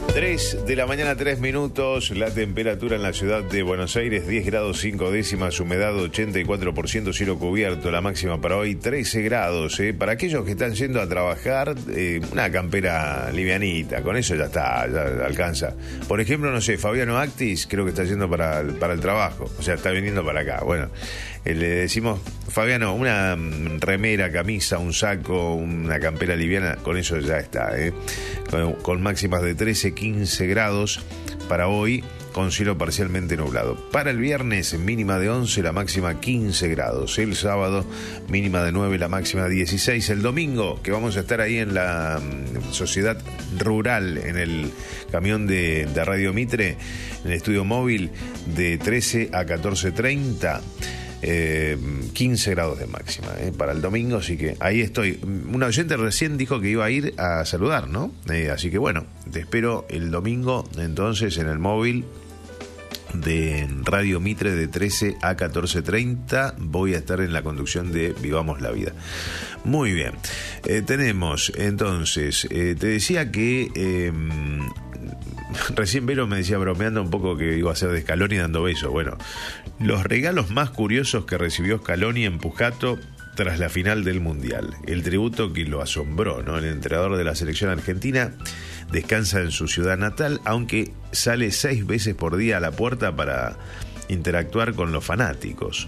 3 de la mañana, 3 minutos, la temperatura en la ciudad de Buenos Aires, 10 grados 5 décimas, humedad 84%, cielo cubierto, la máxima para hoy 13 grados. Para aquellos que están yendo a trabajar, una campera livianita, con eso ya está, ya alcanza. Por ejemplo, no sé, Fabiano Actis creo que está yendo para el trabajo, o sea, está viniendo para acá. Bueno, le decimos, Fabiano, una remera, camisa, un saco, una campera liviana, con eso ya está, con máximas de 13, 15 grados para hoy, con cielo parcialmente nublado. Para el viernes, mínima de 11, la máxima 15 grados. El sábado, mínima de 9, la máxima 16. El domingo, que vamos a estar ahí en la Sociedad Rural, en el camión de Radio Mitre, en el estudio móvil, de 13 a 14:30. 15 grados de máxima para el domingo, así que ahí estoy. Un oyente recién dijo que iba a ir a saludar, ¿no? Así que bueno, te espero el domingo entonces en el móvil de Radio Mitre de 13 a 14:30. Voy a estar en la conducción de Vivamos la Vida. Muy bien, tenemos entonces, te decía que recién Vero me decía, bromeando un poco, que iba a ser de Scaloni dando besos. Bueno, los regalos más curiosos que recibió Scaloni en Pujato tras la final del Mundial. El tributo que lo asombró, ¿no? El entrenador de la selección argentina descansa en su ciudad natal, aunque sale 6 veces por día a la puerta para interactuar con los fanáticos.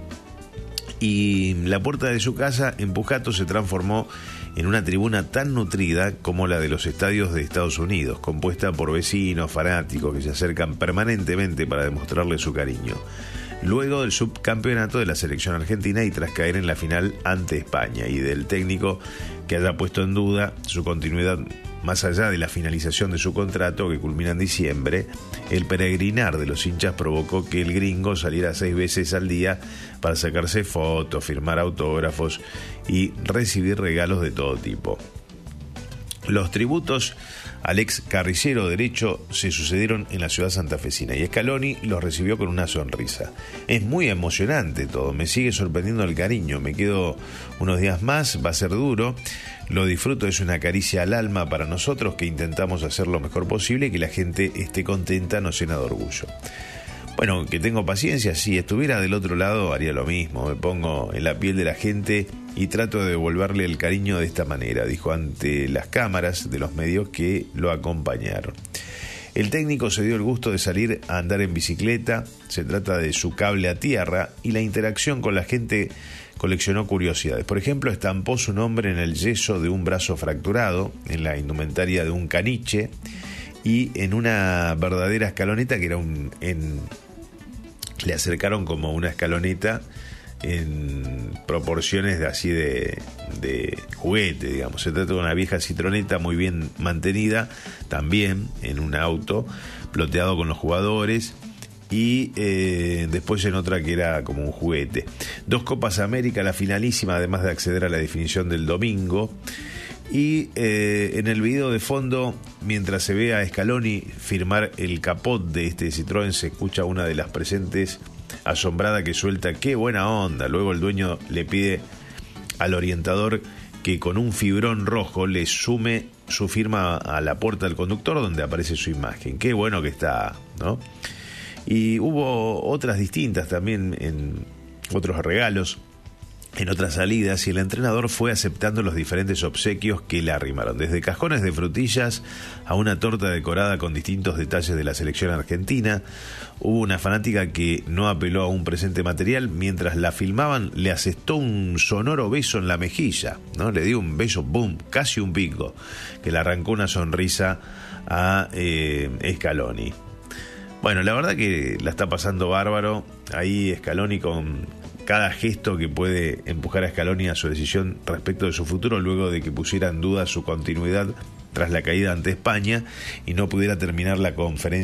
Y la puerta de su casa en Pujato se transformó en una tribuna tan nutrida como la de los estadios de Estados Unidos, compuesta por vecinos fanáticos que se acercan permanentemente para demostrarle su cariño. Luego del subcampeonato de la selección argentina y tras caer en la final ante España, y del técnico que haya puesto en duda su continuidad más allá de la finalización de su contrato, que culmina en diciembre, el peregrinar de los hinchas provocó que el gringo saliera 6 veces al día para sacarse fotos, firmar autógrafos y recibir regalos de todo tipo. Los tributos al ex carricero derecho se sucedieron en la ciudad santafesina y Scaloni los recibió con una sonrisa. Es muy emocionante todo, me sigue sorprendiendo el cariño, me quedo unos días más, va a ser duro, lo disfruto, es una caricia al alma para nosotros que intentamos hacer lo mejor posible y que la gente esté contenta nos llena de orgullo. Bueno, que tengo paciencia, si estuviera del otro lado haría lo mismo, me pongo en la piel de la gente y trato de devolverle el cariño de esta manera, dijo ante las cámaras de los medios que lo acompañaron. El técnico se dio el gusto de salir a andar en bicicleta, se trata de su cable a tierra, y la interacción con la gente coleccionó curiosidades. Por ejemplo, estampó su nombre en el yeso de un brazo fracturado, en la indumentaria de un caniche y en una verdadera escaloneta que era le acercaron como una escaloneta en proporciones de juguete, digamos. Se trata de una vieja citroneta muy bien mantenida, también en un auto, ploteado con los jugadores, y después en otra que era como un juguete. 2 Copas América, la finalísima, además de acceder a la definición del domingo. Y en el video de fondo, mientras se ve a Scaloni firmar el capot de este Citroën, se escucha una de las presentes asombrada que suelta: ¡qué buena onda! Luego el dueño le pide al orientador que con un fibrón rojo le sume su firma a la puerta del conductor, donde aparece su imagen. ¡Qué bueno que está!, ¿no? Y hubo otras distintas también, en otros regalos, en otras salidas, y el entrenador fue aceptando los diferentes obsequios que le arrimaron, desde cajones de frutillas a una torta decorada con distintos detalles de la selección argentina. Hubo una fanática que no apeló a un presente material, mientras la filmaban le asestó un sonoro beso en la mejilla, ¿no? Le dio un beso, boom, casi un pico, que le arrancó una sonrisa a Scaloni. Bueno, la verdad que la está pasando bárbaro ahí Scaloni, con cada gesto que puede empujar a Scaloni a su decisión respecto de su futuro, luego de que pusiera en duda su continuidad tras la caída ante España y no pudiera terminar la conferencia